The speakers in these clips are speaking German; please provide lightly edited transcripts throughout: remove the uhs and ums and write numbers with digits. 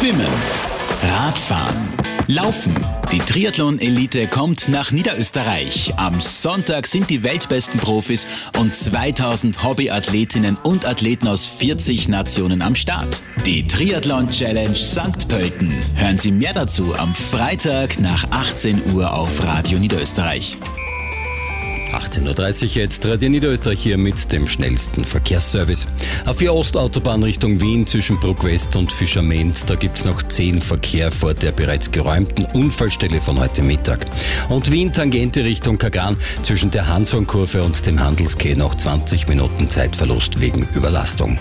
Schwimmen, Radfahren, Laufen. Die Triathlon-Elite kommt nach Niederösterreich. Am Sonntag sind die weltbesten Profis und 2000 Hobbyathletinnen und Athleten aus 40 Nationen am Start. Die Triathlon-Challenge St. Pölten. Hören Sie mehr dazu am Freitag nach 18 Uhr auf Radio Niederösterreich. 18.30 Uhr jetzt, Radio Niederösterreich hier mit dem schnellsten Verkehrsservice. Auf der Ostautobahn Richtung Wien zwischen Bruck West und Fischerment, da gibt es noch 10 Verkehr vor der bereits geräumten Unfallstelle von heute Mittag. Und Wien Tangente Richtung Kagran zwischen der Hanshornkurve und dem Handelsquai noch 20 Minuten Zeitverlust wegen Überlastung.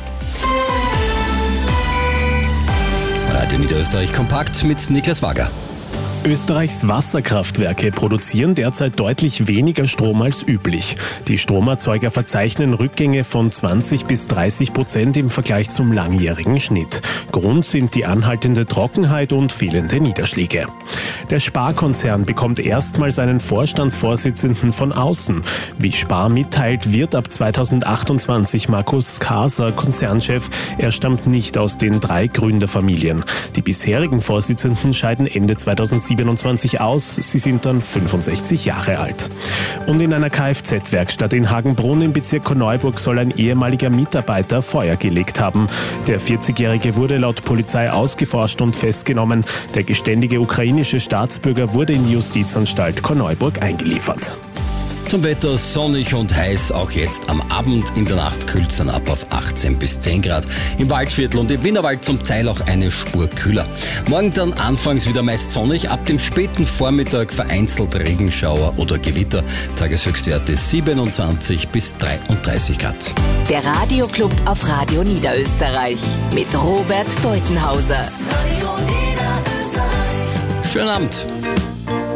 Radio Niederösterreich kompakt mit Niklas Wager. Österreichs Wasserkraftwerke produzieren derzeit deutlich weniger Strom als üblich. Die Stromerzeuger verzeichnen Rückgänge von 20-30% im Vergleich zum langjährigen Schnitt. Grund sind die anhaltende Trockenheit und fehlende Niederschläge. Der Spar-Konzern bekommt erstmals einen Vorstandsvorsitzenden von außen. Wie Spar mitteilt, wird ab 2028 Markus Kaser Konzernchef. Er stammt nicht aus den 3 Gründerfamilien. Die bisherigen Vorsitzenden scheiden Ende 2027 aus. Sie sind dann 65 Jahre alt. Und in einer Kfz-Werkstatt in Hagenbrunn im Bezirk Korneuburg soll ein ehemaliger Mitarbeiter Feuer gelegt haben. Der 40-Jährige wurde laut Polizei ausgeforscht und festgenommen. Der geständige ukrainische Staatsbürger wurde in die Justizanstalt Korneuburg eingeliefert. Zum Wetter sonnig und heiß, auch jetzt am Abend. In der Nacht kühlt es dann ab auf 18 bis 10 Grad. Im Waldviertel und im Wienerwald zum Teil auch eine Spur kühler. Morgen dann anfangs wieder meist sonnig, ab dem späten Vormittag vereinzelt Regenschauer oder Gewitter. Tageshöchstwerte 27 bis 33 Grad. Der Radioclub auf Radio Niederösterreich mit Robert Deutenhauser. Schönen Abend.